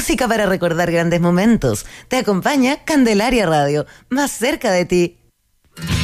Música para recordar grandes momentos. Te acompaña Candelaria Radio, más cerca de ti.